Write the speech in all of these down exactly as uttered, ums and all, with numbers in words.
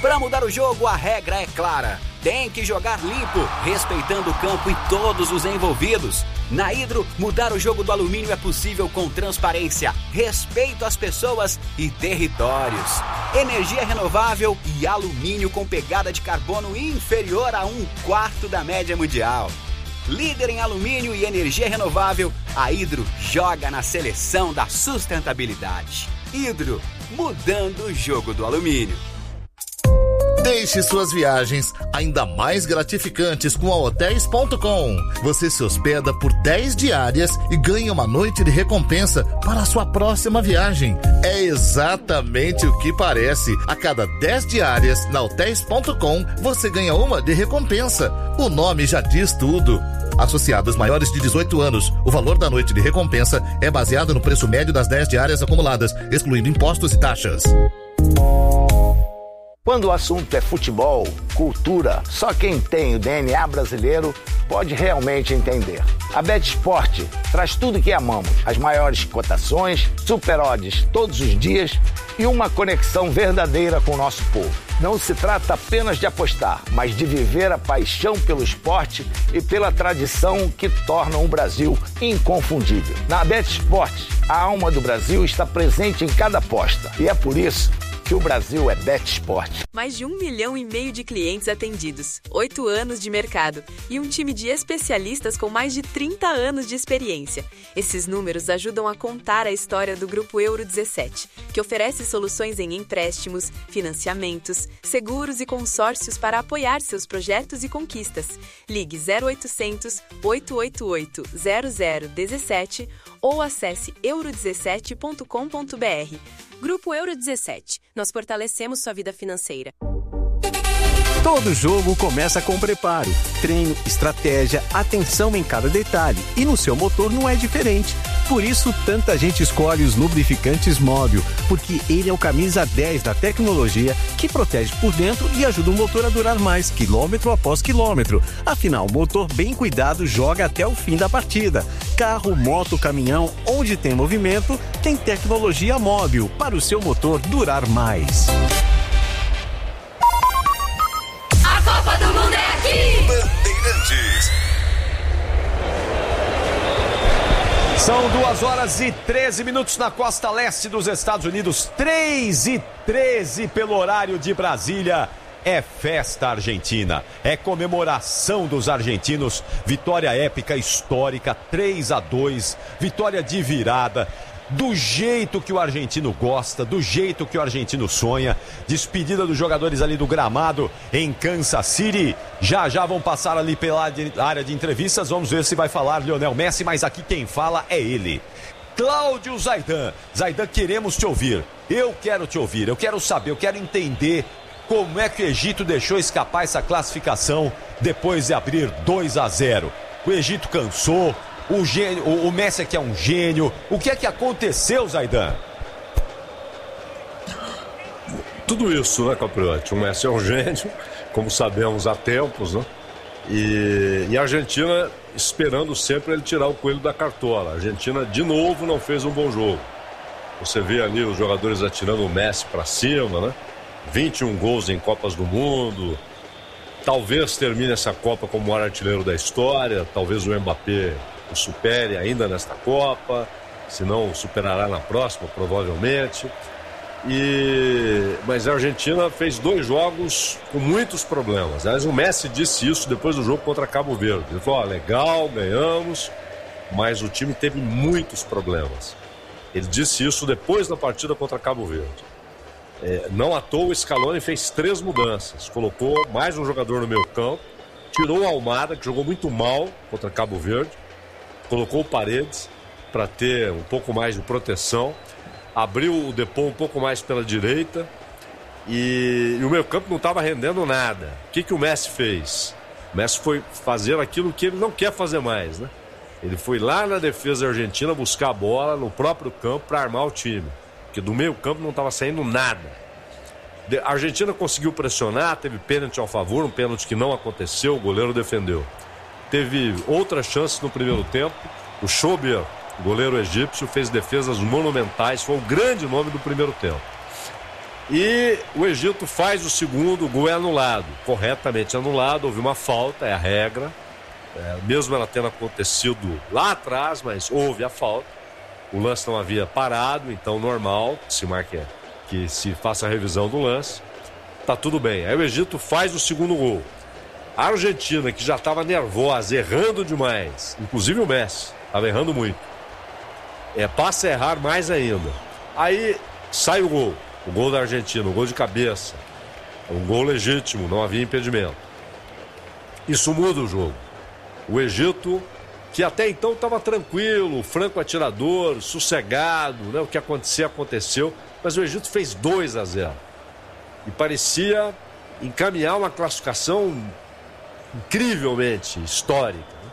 Para mudar o jogo, a regra é clara. Tem que jogar limpo, respeitando o campo e todos os envolvidos. Na Hidro, mudar o jogo do alumínio é possível com transparência, respeito às pessoas e territórios. Energia renovável e alumínio com pegada de carbono inferior a um quarto da média mundial. Líder em alumínio e energia renovável, a Hidro joga na seleção da sustentabilidade. Hidro, mudando o jogo do alumínio. Deixe suas viagens ainda mais gratificantes com a hotéis ponto com. Você se hospeda por dez diárias e ganha uma noite de recompensa para a sua próxima viagem. É exatamente o que parece. A cada dez diárias na hotéis ponto com, você ganha uma de recompensa. O nome já diz tudo. Associados maiores de dezoito anos, o valor da noite de recompensa é baseado no preço médio das dez diárias acumuladas, excluindo impostos e taxas. Quando o assunto é futebol, cultura, só quem tem o D N A brasileiro pode realmente entender. A BetSport traz tudo que amamos, as maiores cotações, super odds todos os dias e uma conexão verdadeira com o nosso povo. Não se trata apenas de apostar, mas de viver a paixão pelo esporte e pela tradição que tornam o Brasil inconfundível. Na BetSport, a alma do Brasil está presente em cada aposta e é por isso que o Brasil é BetSport. Mais de um milhão e meio de clientes atendidos, oito anos de mercado e um time de especialistas com mais de trinta anos de experiência. Esses números ajudam a contar a história do Grupo Euro dezessete, que oferece soluções em empréstimos, financiamentos, seguros e consórcios para apoiar seus projetos e conquistas. Ligue zero oitocentos, oito oito oito, zero zero um sete ou acesse euro dezessete ponto com ponto br. Grupo Euro dezessete. Nós fortalecemos sua vida financeira. Todo jogo começa com preparo, treino, estratégia, atenção em cada detalhe. E no seu motor não é diferente. Por isso, tanta gente escolhe os lubrificantes Móbil, porque ele é o camisa dez da tecnologia que protege por dentro e ajuda o motor a durar mais, quilômetro após quilômetro. Afinal, o motor bem cuidado joga até o fim da partida. Carro, moto, caminhão, onde tem movimento, tem tecnologia Móbil para o seu motor durar mais. A Copa do Mundo é aqui! Bandeirantes. São duas horas e treze minutos na costa leste dos Estados Unidos, três e treze pelo horário de Brasília. É festa argentina, é comemoração dos argentinos, vitória épica, histórica, três a dois, vitória de virada, do jeito que o argentino gosta, do jeito que o argentino sonha, despedida dos jogadores ali do gramado em Kansas City. Já já vão passar ali pela área de entrevistas, vamos ver se vai falar Lionel Messi, mas aqui quem fala é ele, Cláudio Zaidan. Zaidan, queremos te ouvir, eu quero te ouvir, eu quero saber, eu quero entender como é que o Egito deixou escapar essa classificação depois de abrir dois a zero. O Egito cansou, o, gênio, o, o Messi aqui é um gênio. O que é que aconteceu, Zaidan? Tudo isso, né, Capriotti? O Messi é um gênio, como sabemos há tempos, né? E, e a Argentina esperando sempre ele tirar o coelho da cartola. A Argentina, de novo, não fez um bom jogo. Você vê ali os jogadores atirando o Messi para cima, né? vinte e um gols em Copas do Mundo. Talvez termine essa Copa como o maior artilheiro da história. Talvez o Mbappé o supere ainda nesta Copa. Se não, superará na próxima, provavelmente. E... Mas a Argentina fez dois jogos com muitos problemas. Aliás, o Messi disse isso depois do jogo contra Cabo Verde. Ele falou, ó, legal, ganhamos, mas o time teve muitos problemas. Ele disse isso depois da partida contra Cabo Verde. É, não à toa o Scaloni fez três mudanças. Colocou mais um jogador no meio campo, tirou o Almada, que jogou muito mal contra Cabo Verde, colocou o Paredes para ter um pouco mais de proteção, abriu o Depou um pouco mais pela direita e, e o meio campo não estava rendendo nada. O que, que o Messi fez? O Messi foi fazer aquilo que ele não quer fazer mais, né? Ele foi lá na defesa argentina buscar a bola no próprio campo para armar o time, porque do meio campo não estava saindo nada. A Argentina conseguiu pressionar, teve pênalti ao favor, um pênalti que não aconteceu, o goleiro defendeu. Teve outras chances no primeiro tempo, o Schober, goleiro egípcio, fez defesas monumentais, foi o grande nome do primeiro tempo. E o Egito faz o segundo, o gol é anulado, corretamente anulado, houve uma falta, é a regra, é, mesmo ela tendo acontecido lá atrás, mas houve a falta, o lance não havia parado, então normal que se marque, que se faça a revisão do lance, tá tudo bem. Aí o Egito faz o segundo gol. A Argentina, que já estava nervosa, errando demais, inclusive o Messi, estava errando muito, é, passa a errar mais ainda. Aí sai o gol, o gol da Argentina, o gol de cabeça, um gol legítimo, não havia impedimento. Isso muda o jogo. O Egito, que até então estava tranquilo, franco atirador, sossegado, né? O que acontecia, aconteceu, mas o Egito fez dois a zero. E parecia encaminhar uma classificação incrivelmente histórica, né?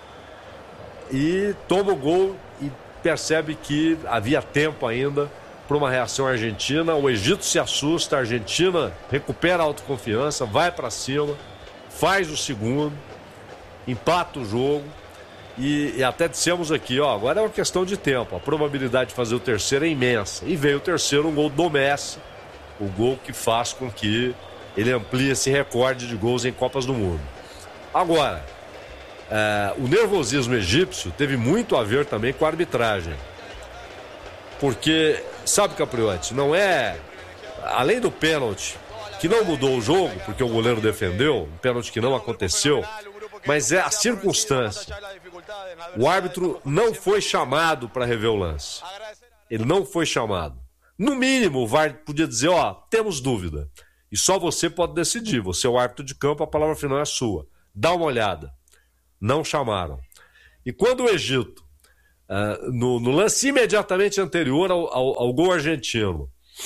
E toma o gol e percebe que havia tempo ainda para uma reação argentina. O Egito se assusta, a Argentina recupera a autoconfiança, vai para cima, faz o segundo, empata o jogo e, e até dissemos aqui, ó, agora é uma questão de tempo, a probabilidade de fazer o terceiro é imensa. E veio o terceiro, um gol do Messi, o gol que faz com que ele amplie esse recorde de gols em Copas do Mundo. Agora, é, o nervosismo egípcio teve muito a ver também com a arbitragem. Porque, sabe, Capriotti, não é... Além do pênalti, que não mudou o jogo, porque o goleiro defendeu, um pênalti que não aconteceu, mas é a circunstância. O árbitro não foi chamado para rever o lance. Ele não foi chamado. No mínimo, o V A R podia dizer, ó, temos dúvida. E só você pode decidir. Você é o árbitro de campo, a palavra final é sua. Dá uma olhada. Não chamaram. E quando o Egito, uh, no, no lance imediatamente anterior ao, ao, ao gol argentino,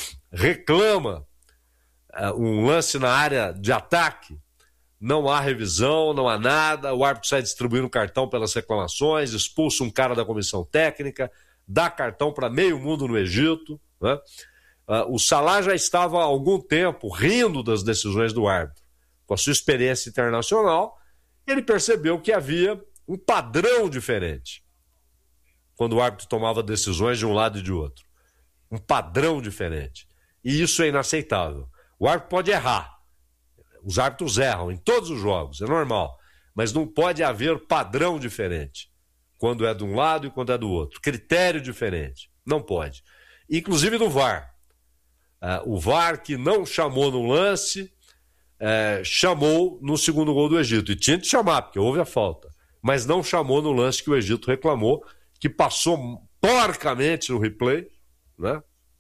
reclama uh, um lance na área de ataque, não há revisão, não há nada, o árbitro sai distribuindo cartão pelas reclamações, expulsa um cara da comissão técnica, dá cartão para meio mundo no Egito, né? Uh, o Salah já estava há algum tempo rindo das decisões do árbitro. Com a sua experiência internacional, ele percebeu que havia um padrão diferente quando o árbitro tomava decisões de um lado e de outro. Um padrão diferente. E isso é inaceitável. O árbitro pode errar. Os árbitros erram em todos os jogos, é normal. Mas não pode haver padrão diferente quando é de um lado e quando é do outro. Critério diferente. Não pode. Inclusive do V A R. Uh, o V A R que não chamou no lance, uh, chamou no segundo gol do Egito. E tinha de chamar, porque houve a falta. Mas não chamou no lance que o Egito reclamou, que passou porcamente no replay, né?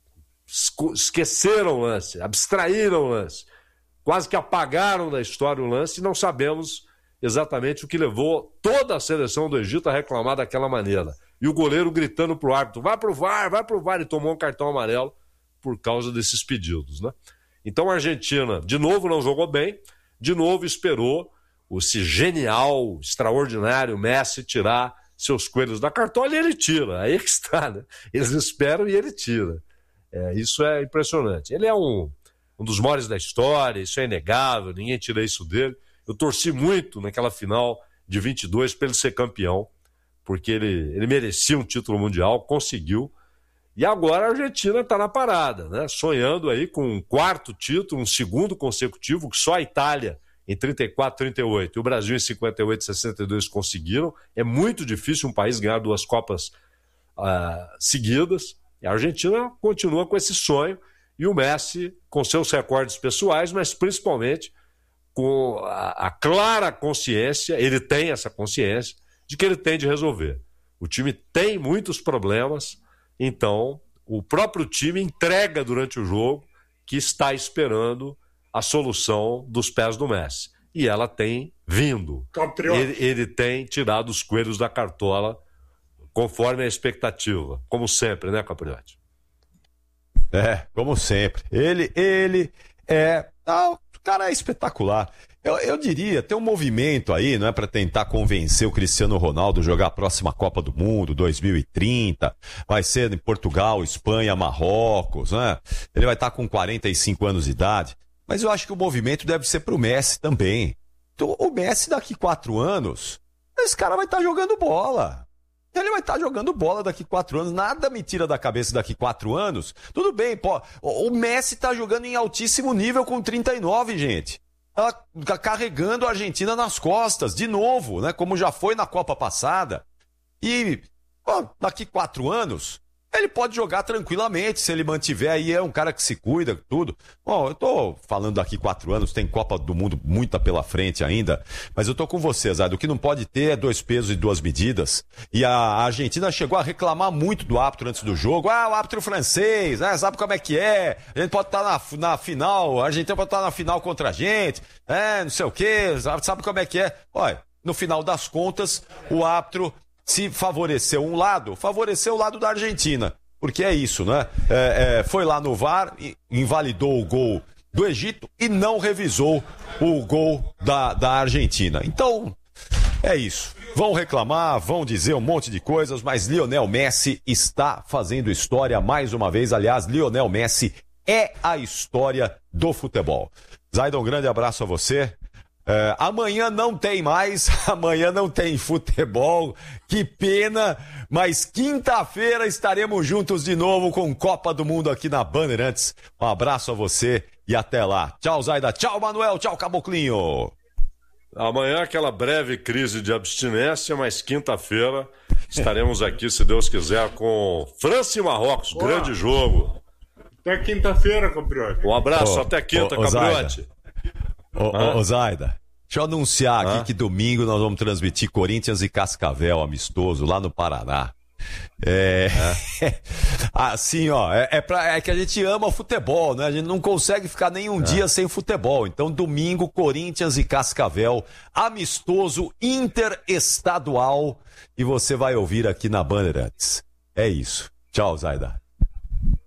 Esqueceram o lance, abstraíram o lance, quase que apagaram da história o lance, e não sabemos exatamente o que levou toda a seleção do Egito a reclamar daquela maneira. E o goleiro gritando pro árbitro, vai pro V A R, vai pro V A R, e tomou um cartão amarelo por causa desses pedidos, né? Então a Argentina, de novo, não jogou bem, de novo esperou esse genial, extraordinário Messi tirar seus coelhos da cartola, e ele tira, aí é que está, né? Eles esperam e ele tira. É, isso é impressionante. Ele é um, um dos maiores da história, isso é inegável, ninguém tira isso dele. Eu torci muito naquela final de vinte e dois para ele ser campeão, porque ele, ele merecia um título mundial, conseguiu. E agora a Argentina está na parada, né? Sonhando aí com um quarto título, um segundo consecutivo, que só a Itália em trinta e quatro, trinta e oito e o Brasil em cinquenta e oito, sessenta e dois conseguiram. É muito difícil um país ganhar duas Copas uh, seguidas. E a Argentina continua com esse sonho, e o Messi com seus recordes pessoais, mas principalmente com a, a clara consciência, ele tem essa consciência, de que ele tem de resolver. O time tem muitos problemas. Então, o próprio time entrega durante o jogo que está esperando a solução dos pés do Messi. E ela tem vindo. Ele, ele tem tirado os coelhos da cartola conforme a expectativa. Como sempre, né, Capriotti? É, como sempre. Ele, ele é... Ah, o cara é espetacular. Eu, eu diria, tem um movimento aí, não é, para tentar convencer o Cristiano Ronaldo a jogar a próxima Copa do Mundo, dois mil e trinta, vai ser em Portugal, Espanha, Marrocos, né? Ele vai estar com quarenta e cinco anos de idade, mas eu acho que o movimento deve ser pro Messi também. Então, o Messi daqui quatro anos, esse cara vai estar jogando bola. ele vai estar jogando bola daqui quatro anos. Nada me tira da cabeça daqui quatro anos. Tudo bem, pô. O Messi tá jogando em altíssimo nível com trinta e nove, gente. Tá carregando a Argentina nas costas, de novo, né? Como já foi na Copa passada. E pô, daqui quatro anos, ele pode jogar tranquilamente, se ele mantiver aí, é um cara que se cuida, tudo. Bom, eu tô falando daqui quatro anos, tem Copa do Mundo muita pela frente ainda, mas eu tô com vocês, Zayda, o que não pode ter é dois pesos e duas medidas. E a Argentina chegou a reclamar muito do árbitro antes do jogo. Ah, o árbitro francês, né? Sabe como é que é? A gente pode estar na, na final, a Argentina pode estar na final contra a gente, é, não sei o quê, sabe como é que é? Olha, no final das contas, o árbitro, se favoreceu um lado, favoreceu o lado da Argentina. Porque é isso, né? É, é, foi lá no V A R, invalidou o gol do Egito e não revisou o gol da, da Argentina. Então, é isso. Vão reclamar, vão dizer um monte de coisas, mas Lionel Messi está fazendo história mais uma vez. Aliás, Lionel Messi é a história do futebol. Zayda, um grande abraço a você. É, amanhã não tem mais, amanhã não tem futebol, que pena, mas quinta-feira estaremos juntos de novo com Copa do Mundo aqui na Bandeirantes. Um abraço a você e até lá. Tchau, Zayda, tchau, Manuel, tchau, Caboclinho. Amanhã aquela breve crise de abstinência, mas quinta-feira estaremos aqui, se Deus quiser, com França e Marrocos, Olá. grande jogo. Até quinta-feira, Capriotti. Um abraço, oh, até quinta, oh, oh, Capriotti. Ô, ô, ô, Zayda, deixa eu anunciar aqui ah? que domingo nós vamos transmitir Corinthians e Cascavel amistoso lá no Paraná. É, é. Assim, ó, é, é, pra, é que a gente ama o futebol, né? A gente não consegue ficar nenhum é. dia sem futebol. Então, domingo, Corinthians e Cascavel, amistoso interestadual, e você vai ouvir aqui na Bandeirantes. É isso. Tchau, Zayda.